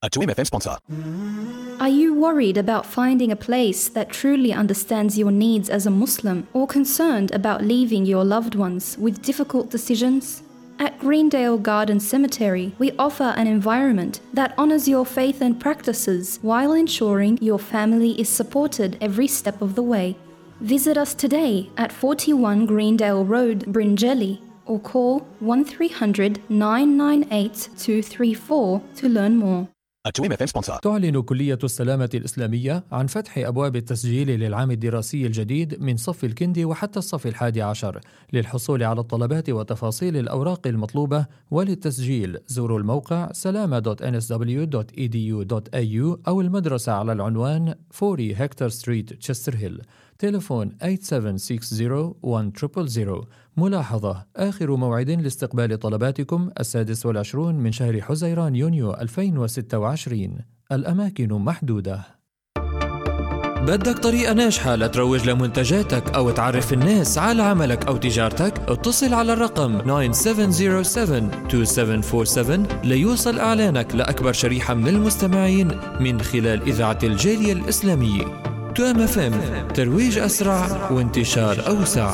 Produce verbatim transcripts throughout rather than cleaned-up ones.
A two M F M sponsor. Are you worried about finding a place that truly understands your needs as a Muslim, or concerned about leaving your loved ones with difficult decisions? At Greendale Garden Cemetery, we offer an environment that honors your faith and practices while ensuring your family is supported every step of the way. Visit us today at forty-one Greendale Road, Bringelly, or call one three hundred, nine nine eight, two three four to learn more. A two M F M sponsor. تعلن كلية السلامة الإسلامية عن فتح أبواب التسجيل للعام الدراسي الجديد من صف الكندي وحتى الصف الحادي عشر. للحصول على الطلبات وتفاصيل الأوراق المطلوبة وللتسجيل زوروا الموقع سلامة دوت إن إس دبليو دوت إي دي يو دوت إيه يو أو المدرسة على العنوان أربعين هكتور ستريت تشستر هيل. تليفون ثمانية سبعة ستة صفر واحد صفر صفر صفر. ملاحظة: آخر موعد لاستقبال طلباتكم السادس والعشرون من شهر حزيران يونيو ألفين وستة وعشرين. الأماكن محدودة. بدك طريقة ناجحة لتروج لمنتجاتك أو تعرف الناس على عملك أو تجارتك؟ اتصل على الرقم تسعة سبعة صفر سبعة اثنين سبعة أربعة سبعة ليوصل إعلانك لأكبر شريحة من المستمعين من خلال إذاعة الجالية الإسلامية. تو إم إف إم، ترويج أسرع وانتشار أوسع.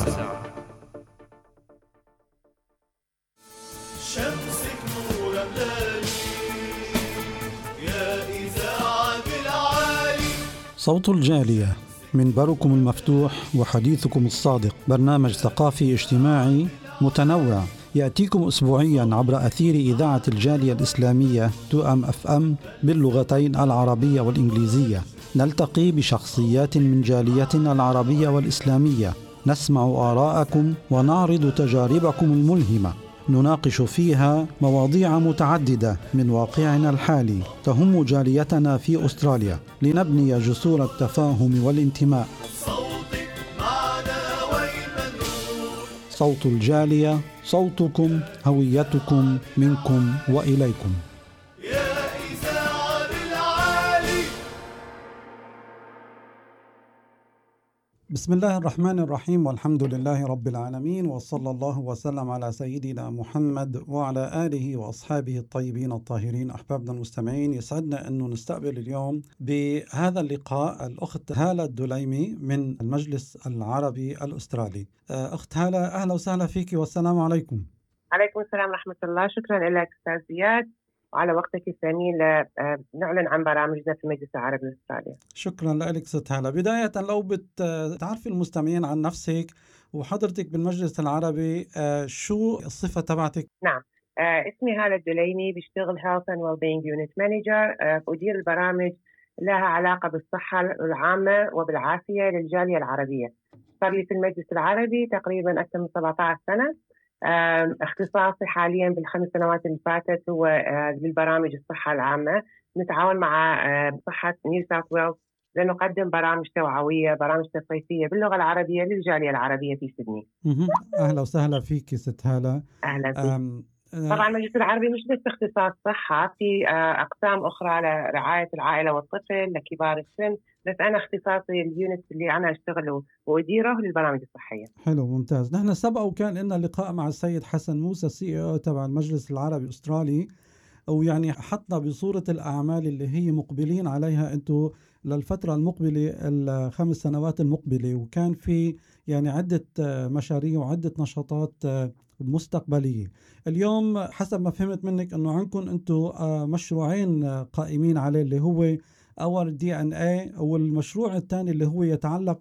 شمسك نور أملالي يا إذاعة العالي. صوت الجالية، منبركم المفتوح وحديثكم الصادق، برنامج ثقافي اجتماعي متنوع يأتيكم أسبوعيا عبر أثير إذاعة الجالية الإسلامية تو إم إف إم باللغتين العربية والإنجليزية. نلتقي بشخصيات من جاليتنا العربية والإسلامية، نسمع آراءكم ونعرض تجاربكم الملهمة، نناقش فيها مواضيع متعددة من واقعنا الحالي تهم جاليتنا في أستراليا لنبني جسور التفاهم والانتماء. صوت الجالية، صوتكم، هويتكم، منكم وإليكم. بسم الله الرحمن الرحيم، والحمد لله رب العالمين، وصلى الله وسلم على سيدنا محمد وعلى آله وأصحابه الطيبين الطاهرين. أحبابنا المستمعين، يسعدنا أنه نستقبل اليوم بهذا اللقاء الأخت هالة الدليمي من المجلس العربي الأسترالي. أخت هالة، أهلا وسهلا فيك والسلام عليكم. عليكم السلام ورحمة الله. شكرا لك أستاذ زياد وعلى وقتك الثمين لنعلن عن برامجنا في المجلس العربي الأسترالي. شكرا لك ست هالة. بداية لو بتعرفي المستمعين عن نفسك وحضرتك بالمجلس العربي، شو الصفة تبعتك؟ نعم، اسمي هالة الدليمي، بشتغل Health and Wellbeing Unit Manager، أدير البرامج لها علاقة بالصحة العامة وبالعافية للجالية العربية. صار لي في المجلس العربي تقريبا أكثر من سبعة عشر سنة. اختصاصي حاليا بالخمس سنوات اللي فاتت هو بالبرامج الصحة العامة. نتعاون مع صحة نيو ساوث ويلز لنقدم برامج توعوية، برامج تثقيفية باللغة العربية للجالية العربية في سيدني. أهلا وسهلا فيك ست هالة. أهلا فيك. طبعا المجلس العربي مش بس اختصاص صحة، في أقسام أخرى لرعاية العائلة والطفل، لكبار السن، بس أنا اختصاصي اليونت اللي أنا أشتغله وأديره للبرامج الصحية. حلو، ممتاز. نحن سبق وكان لنا لقاء مع السيد حسن موسى سي او تبع المجلس العربي الأسترالي، ويعني حطنا بصورة الأعمال اللي هي مقبلين عليها أنتوا للفترة المقبلة الخمس سنوات المقبلة، وكان في يعني عدة مشاريع وعدة نشاطات مستقبلية. اليوم حسب ما فهمت منك أنه عندكم أنتوا مشروعين قائمين عليه، اللي هو أول دي إن إيه، والمشروع الثاني اللي هو يتعلق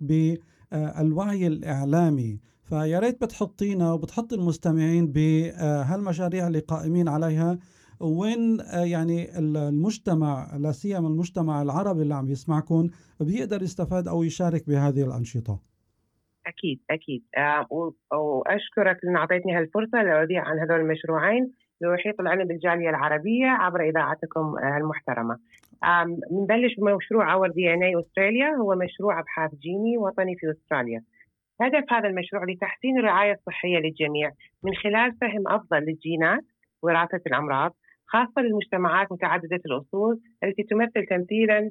بالوعي الإعلامي. فيا ريت بتحطينا وبتحط المستمعين بهالمشاريع اللي قائمين عليها، وين يعني المجتمع، لا سيما المجتمع العربي اللي عم يسمعكم، بيقدر يستفاد أو يشارك بهذه الأنشطة. أكيد أكيد. أه وأشكرك لأن أعطيتني هالفرصة لأذيع عن هذول المشروعين ليحيط العلم بالجالية العربية عبر إذاعتكم المحترمة. بنبلش بمشروع اور دي ان اي أستراليا، هو مشروع أبحاث جيني وطني في أستراليا. هدف هذا المشروع لتحسين الرعاية الصحية للجميع من خلال فهم أفضل للجينات وراثة الأمراض، خاصة للمجتمعات متعددة الأصول التي تمثل تمثيلا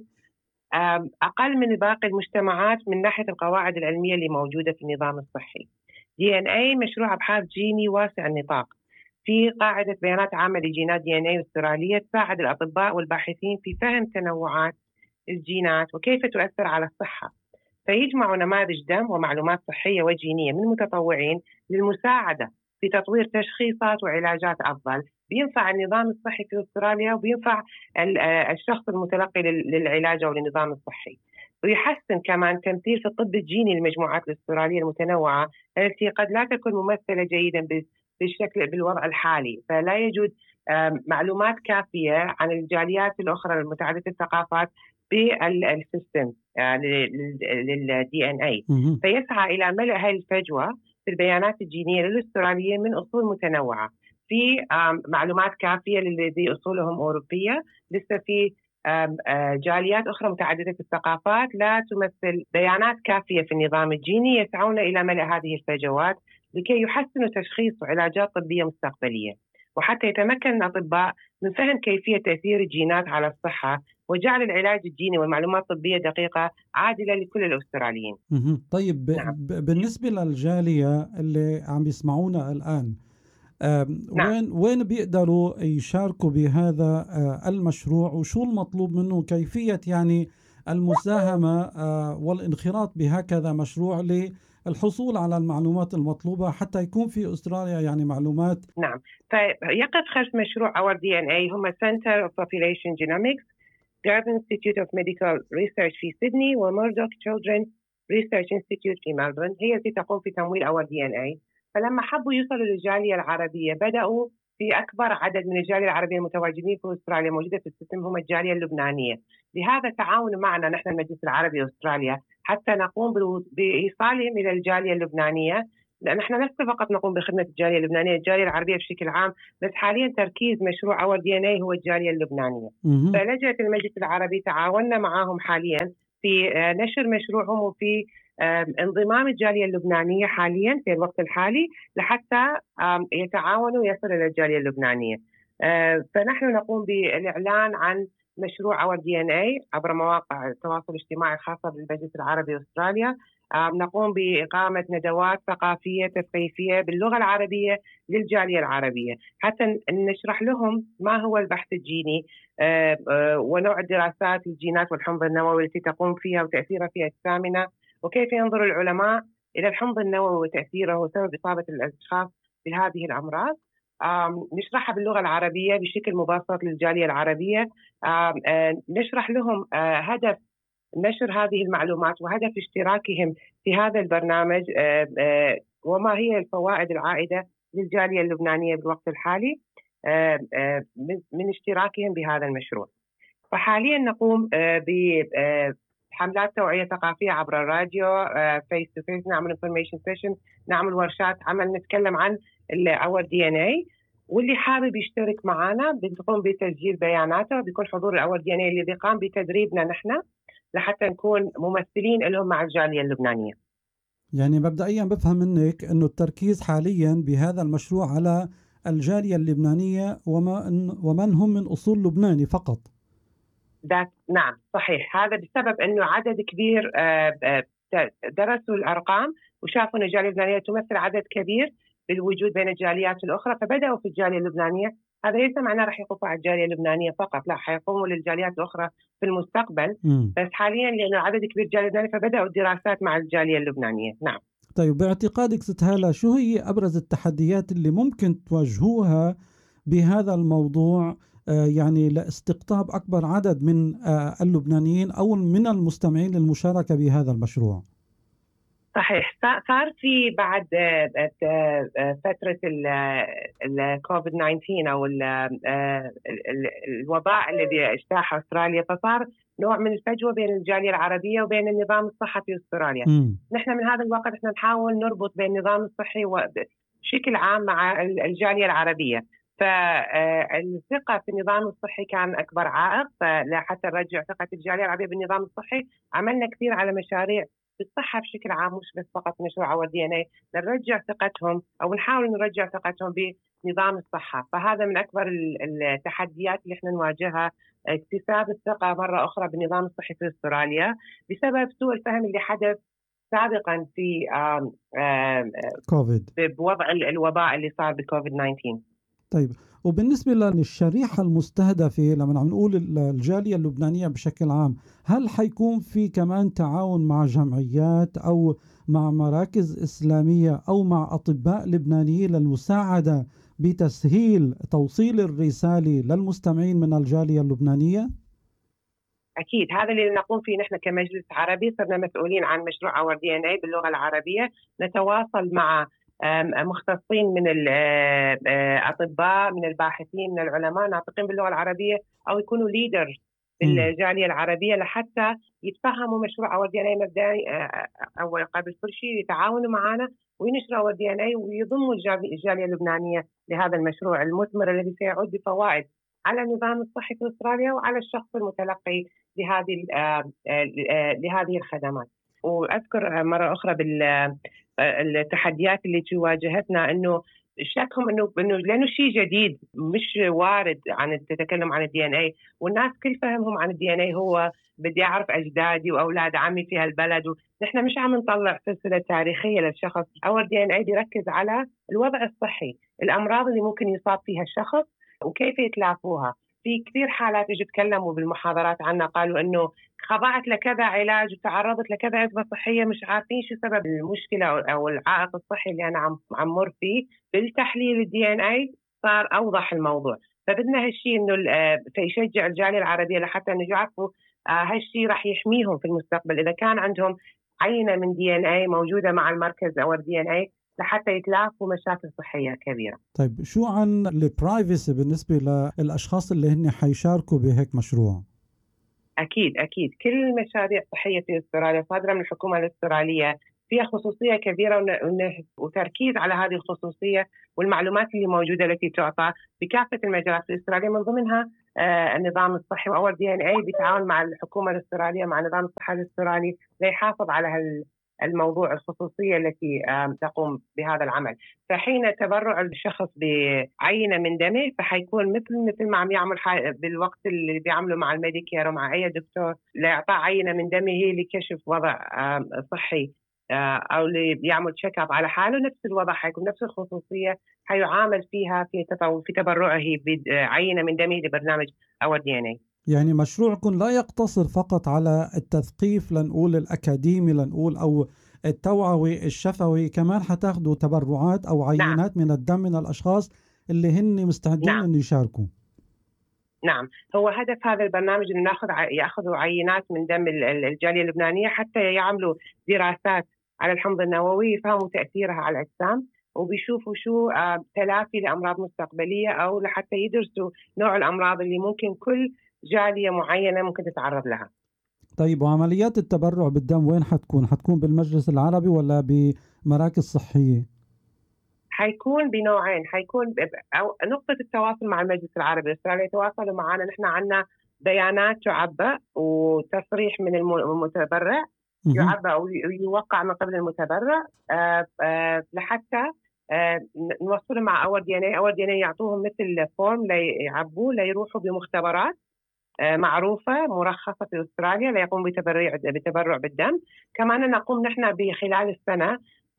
أقل من باقي المجتمعات من ناحية القواعد العلمية اللي موجودة في النظام الصحي. دي إن إيه مشروع أبحاث جيني واسع النطاق، في قاعدة بيانات عامة لجينات دي إن إيه أسترالية تساعد الأطباء والباحثين في فهم تنوعات الجينات وكيف تؤثر على الصحة. فيجمع نماذج دم ومعلومات صحية وجينية من متطوعين للمساعدة في تطوير تشخيصات وعلاجات أفضل بينفع النظام الصحي في أستراليا وبينفع الشخص المتلقي للعلاج أو للنظام الصحي. ويحسن كمان تمثيل في الطب الجيني للمجموعات الأسترالية المتنوعة التي قد لا تكون ممثلة جيدا بالشكل بالوضع الحالي، فلا يوجد معلومات كافية عن الجاليات الأخرى المتعددة الثقافات بالسيستم للدي ان اي، فيسعى الى ملء هذه الفجوه في البيانات الجينيه للاستراليين من اصول متنوعه في معلومات كافيه للذي اصولهم اوروبيه. لسه في جاليات اخرى متعدده الثقافات لا تمثل بيانات كافيه في النظام الجيني، يسعون الى ملء هذه الفجوات لكي يحسنوا تشخيص وعلاجات طبيه مستقبليه، وحتى يتمكن الأطباء من فهم كيفية تأثير الجينات على الصحة وجعل العلاج الجيني والمعلومات الطبية دقيقة عادلة لكل الأستراليين. طيب نعم. بالنسبة للجالية اللي عم يسمعونا الآن، نعم. وين وين بيقدروا يشاركوا بهذا المشروع، وشو المطلوب منه، كيفية يعني المساهمة والانخراط بهكذا مشروع الحصول على المعلومات المطلوبة حتى يكون في أستراليا يعني معلومات؟ نعم، فيقف خلف مشروع Our دي إن إيه هم Center of Population Genomics، Garvan Institute of Medical Research في سيدني، وموردوك Children Research Institute في ملبورن، هي التي تقوم في تمويل Our دي إن إيه. فلما حبوا يوصلوا للجالية العربية بدأوا في أكبر عدد من الجالية العربية المتواجدين في أستراليا موجودة في السيستم هم الجالية اللبنانية. لهذا تعاونوا معنا نحن المجلس العربي أستراليا حتى نقوم بإيصالهم إلى الجالية اللبنانية، لأن نحن لسه فقط نقوم بخدمة الجالية اللبنانية، الجالية العربية بشكل عام، بس حاليا تركيز مشروع Our دي إن إيه هو الجالية اللبنانية. فلجنة المجلس العربي تعاوننا معهم حاليا في نشر مشروعهم وفي انضمام الجالية اللبنانية حاليا في الوقت الحالي لحتى يتعاونوا ويصلوا إلى الجالية اللبنانية. فنحن نقوم بالإعلان عن مشروع Our دي إن إيه عبر مواقع التواصل الاجتماعي الخاصة بالمجلس العربي أستراليا. نقوم بإقامة ندوات ثقافية تثقيفية باللغة العربية للجالية العربية حتى نشرح لهم ما هو البحث الجيني ونوع الدراسات الجينات والحمض النووي التي تقوم فيها وتأثيرها في أجسامنا، وكيف ينظر العلماء إلى الحمض النووي وتأثيره وسبب إصابة الأشخاص بهذه الأمراض. نشرحها باللغة العربية بشكل مبسط للجالية العربية. نشرح لهم هدف نشر هذه المعلومات وهدف اشتراكهم في هذا البرنامج وما هي الفوائد العائدة للجالية اللبنانية بالوقت الحالي من اشتراكهم بهذا المشروع. فحاليا نقوم بحملات توعية ثقافية عبر الراديو، فيس تو فيس، نعمل انفورميشن سيشن، نعمل ورشات عمل نتكلم عن Our دي إن إيه، واللي حابب يشترك معنا بنقوم بتسجيل بياناته، بيكون حضور Our دي إن إيه الذي قام بتدريبنا نحن لحتى نكون ممثلين لهم مع الجالية اللبنانية. يعني مبدئيا بفهم منك أنه التركيز حاليا بهذا المشروع على الجالية اللبنانية ومن هم من أصول لبناني فقط. نعم صحيح، هذا بسبب أنه عدد كبير درسوا الأرقام وشافوا أن الجالية اللبنانية تمثل عدد كبير بالوجود بين الجاليات الأخرى، فبدأوا في الجالية اللبنانية. هذا ليس معناه رح يقفوا على الجالية اللبنانية فقط، لا، حيقوموا للجاليات الأخرى في المستقبل. م. بس حاليا لأنه عدد كبير جالية لبنانية فبدأوا الدراسات مع الجالية اللبنانية. نعم. طيب باعتقادك ست هالة شو هي أبرز التحديات اللي ممكن تواجهوها بهذا الموضوع، آه يعني لاستقطاب أكبر عدد من آه اللبنانيين أو من المستمعين للمشاركة بهذا المشروع؟ صحيح، صار في بعد فترة الكوفيد تسعة عشر أو الوباء الذي اجتاح أستراليا، فصار نوع من الفجوة بين الجالية العربية وبين النظام الصحي في أستراليا. م. نحن من هذا الوقت نحن نحاول نربط بين النظام الصحي بشكل عام مع الجالية العربية، فالثقة في النظام الصحي كان أكبر عائق، فحتى نرجع ثقة الجالية العربية بالنظام الصحي عملنا كثير على مشاريع بالصحة بشكل عام، مش بس فقط مشروع Our دي إن إيه، نرجع ثقتهم أو نحاول نرجع ثقتهم بنظام الصحة. فهذا من أكبر التحديات اللي احنا نواجهها، اكتساب الثقة مرة أخرى بالنظام الصحي في أستراليا بسبب سوء الفهم اللي حدث سابقا في كوفيد، بوضع الوباء اللي صار بكوفيد تسعة عشر. طيب، وبالنسبة للشريحة المستهدفة لما عم نقول الجالية اللبنانية بشكل عام، هل حيكون في كمان تعاون مع جمعيات أو مع مراكز إسلامية أو مع أطباء لبنانيين للمساعدة بتسهيل توصيل الرسالة للمستمعين من الجالية اللبنانية؟ أكيد، هذا اللي نقوم فيه نحن كمجلس عربي. صرنا مسؤولين عن مشروع اور دي ان اي باللغة العربية، نتواصل مع مختصين من الأطباء، من الباحثين، من العلماء ناطقين باللغة العربية أو يكونوا ليدر بالجالية العربية لحتى يتفهموا مشروع اور دي ان اي مبدئي أول قبل كل شيء، يتعاونوا معنا وينشروا اور دي ان اي ويضموا الجالية اللبنانية لهذا المشروع المثمر الذي سيعود بفوائد على النظام الصحي في أستراليا وعلى الشخص المتلقي لهذه لهذه الخدمات. وأذكر مرة أخرى بالتحديات اللي تواجهتنا إنه شكهم إنه إنه لأنه شيء جديد مش وارد عن تتكلم عن الدي إن إيه، والناس كل فهمهم عن الدي إن إيه هو بدي أعرف أجدادي وأولاد عمي في هالبلد، ونحن مش عم نطلع سلسلة تاريخية للشخص. أول دي إن إيه بيركز على الوضع الصحي، الأمراض اللي ممكن يصاب فيها الشخص وكيف يتلافوها. في كثير حالات اجوا تكلموا بالمحاضرات عنا قالوا انه خضعت لكذا علاج وتعرضت لكذا ازمه صحيه، مش عارفين شو سبب المشكله او العائق الصحي اللي انا عم عمر فيه. بالتحليل الدي ان اي صار اوضح الموضوع، فبدنا هالشيء انه فيشجع الجاليه العربيه لحتى انه يعرفوا هالشيء راح يحميهم في المستقبل اذا كان عندهم عينه من دي ان اي موجوده مع المركز او الدي ان اي لحتى يتلافوا مشاكل صحية كبيرة. طيب، شو عن البرايفسي بالنسبة للأشخاص اللي هن حيشاركوا بهيك مشروع؟ أكيد أكيد كل المشاريع الصحية في أستراليا صادرة من الحكومة الأسترالية فيها خصوصية كبيرة وتركيز على هذه الخصوصية والمعلومات اللي موجودة التي تعطى بكافة المجالات في أستراليا، من ضمنها آه النظام الصحي. وأول دي إن إيه بيتعاون مع الحكومة الأسترالية مع نظام الصحة الأسترالي ليحافظ على هال الموضوع الخصوصية التي تقوم بهذا العمل. فحين تبرع الشخص بعينة من دمه فحيكون مثل مثل ما عم يعمل بالوقت اللي بيعمله مع الميديكير ومع أي دكتور ليعطى عينة من دمه لكشف وضع صحي أو اللي بيعمل تشيك اب على حاله، نفس الوضع حيكون نفس الخصوصية حيعامل فيها في في تبرعه بعينة من دمه لبرنامج اور دي ان اي. يعني مشروعكم لا يقتصر فقط على التثقيف لنقول الأكاديمي لنقول أو التوعوي الشفوي، كمان حتاخدوا تبرعات أو عينات نعم. من الدم من الأشخاص اللي هن مستعدين نعم. أن يشاركوا. نعم، هو هدف هذا البرنامج أن ناخذ يأخذوا عينات من دم الجالية اللبنانية حتى يعملوا دراسات على الحمض النووي، يفهموا تأثيرها على الأجسام وبيشوفوا شو تلافي لأمراض مستقبلية أو لحتى يدرسوا نوع الأمراض اللي ممكن كل جالية معينة ممكن تتعرض لها. طيب، وعمليات التبرع بالدم وين حتكون؟ حتكون بالمجلس العربي ولا بمراكز صحية؟ حيكون بنوعين، حيكون أو نقطة التواصل مع المجلس العربي الأسترالي يتواصلوا معنا، نحن عنا بيانات تعبأ وتصريح من المتبرع يعبأ أو يوقع من قبل المتبرع آه آه لحتى آه نوصل مع اور دي ان اي. اور دي ان اي يعطوهم مثل فورم ليعبوه ليروحوا بمختبرات معروفة مرخصة في أستراليا ليقوم بتبرع بتبرع بالدم. كمان نقوم نحن بخلال السنة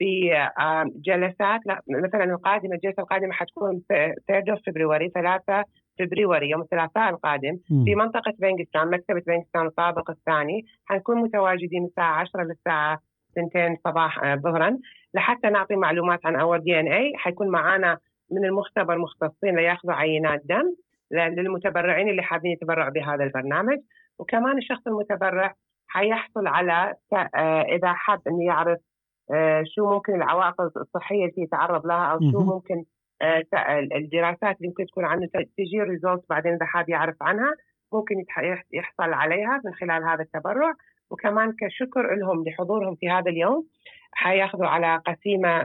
بجلسات، مثلا القادمة الجلسة القادمة حتكون ثلاثة فبراير ثلاثة فبراير يوم الثلاثاء القادم م. في منطقة بنغستان، مكتبة بنغستان الطابق الثاني. حنكون متواجدين من الساعة عشرة للساعة اثنتين صباح ظهرا لحتى نعطي معلومات عن اور دي ان اي. حيكون معنا من المختبر مختصين ليأخذوا عينات دم للمتبرعين اللي حابين يتبرعوا بهذا البرنامج. وكمان الشخص المتبرع حيحصل على إذا حاب أن يعرف شو ممكن العوائق الصحية التي يتعرض لها أو شو ممكن الدراسات اللي ممكن تكون عنه تجي ريزولت بعدين إذا حاب يعرف عنها ممكن يحصل عليها من خلال هذا التبرع. وكمان كشكر لهم لحضورهم في هذا اليوم حياخذوا على قسيمة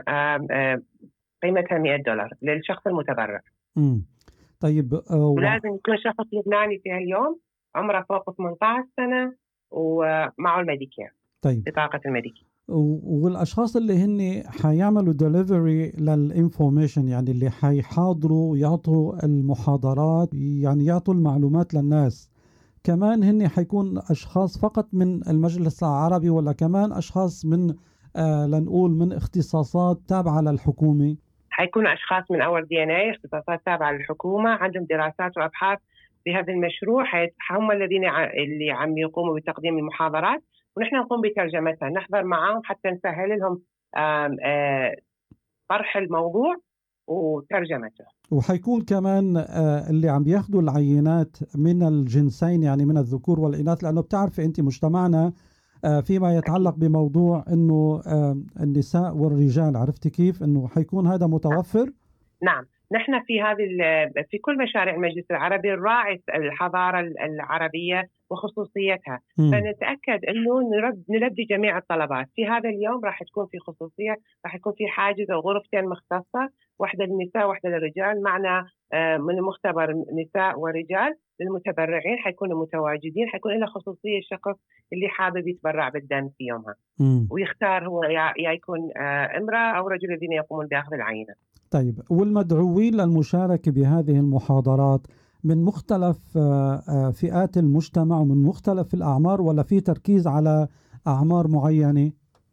قيمتها مئة دولار للشخص المتبرع. م. طيب، ولازم يكون شخص لبناني في هاليوم عمره فوق ثمانية عشر سنة ومعه الميديكير. طيب، بطاقة الميديكير. والأشخاص اللي هن حيعملوا ديليفري للإنفورميشن، يعني اللي حيحاضروا ويعطوا المحاضرات، يعني يعطوا المعلومات للناس، كمان هن حيكون أشخاص فقط من المجلس العربي ولا كمان أشخاص من آه لنقول من اختصاصات تابعة للحكومة؟ حيكونوا أشخاص من أول دي إن إيه اختصاصات تابعة للحكومة عندهم دراسات وأبحاث في هذا المشروع، هم الذين اللي عم يقوموا بتقديم المحاضرات ونحن نقوم بترجمتها، نحضر معهم حتى نسهل لهم طرح الموضوع وترجمته. وحيكون كمان اللي عم بياخدوا العينات من الجنسين، يعني من الذكور والإناث، لأنه بتعرفي أنت مجتمعنا فيما يتعلق بموضوع أنه النساء والرجال، عرفتي كيف أنه حيكون هذا متوفر؟ نعم، نحن في هذه في كل مشاريع المجلس العربي نراعي الحضارة العربية وخصوصيتها، م. فنتأكد أنه نرد نلبي جميع الطلبات. في هذا اليوم راح تكون في خصوصية، راح يكون في حاجز أو غرفتين مختصة، واحدة للنساء واحدة للرجال، معنا من المختبر نساء ورجال للمتبرعين حيكونوا متواجدين، حيكون له خصوصية الشخص اللي حابب يتبرع بالدم في يومها، م. ويختار هو يا يكون امرأة أو رجل الذين يقومون بأخذ العينة. طيب، والمدعوين للمشاركة بهذه المحاضرات من مختلف فئات المجتمع ومن مختلف الأعمار، ولا في تركيز على أعمار معينة؟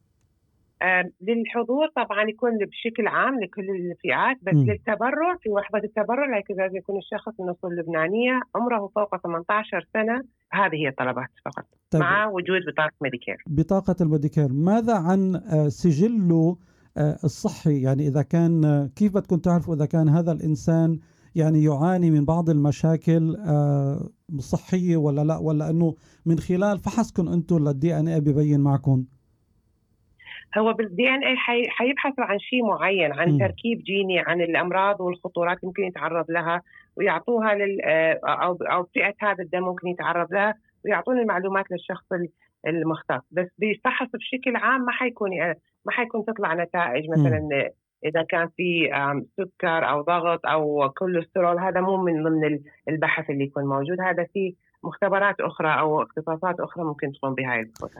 للحضور طبعا يكون بشكل عام لكل الفئات، بس م. للتبرع في وحدة التبرع لازم يكون الشخص من أصول لبنانية عمره فوق ثمانية عشر سنة. هذه هي الطلبات فقط. طيب. مع وجود بطاقة ميديكير. بطاقة الميديكير، ماذا عن سجله الصحي؟ يعني إذا كان، كيف بدكم تعرفوا إذا كان هذا الإنسان يعني يعاني من بعض المشاكل صحية ولا لا، ولا أنه من خلال فحصكم أنتم للدي إن إيه بيبين معكم؟ هو بالدي إن إيه حي... حيبحثوا عن شيء معين، عن م. تركيب جيني، عن الأمراض والخطورات ممكن يتعرض لها ويعطوها لل أو أو فئة هذا الدم ممكن يتعرض لها ويعطون المعلومات للشخص المختص. بس بيفحص بشكل عام، ما حيكون ما حيكون تطلع نتائج مثلا م. إذا كان في سكر أو ضغط أو كوليسترول، هذا مو من ضمن البحث اللي يكون موجود، هذا في مختبرات أخرى أو اختصاصات أخرى ممكن تقوم بهاي البحوث.